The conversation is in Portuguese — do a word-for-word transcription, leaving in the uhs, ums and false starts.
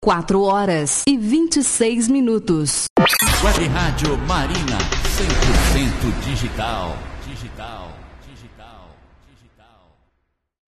quatro horas e vinte e seis minutos. Web Rádio Marina, cem por cento digital. Digital, digital.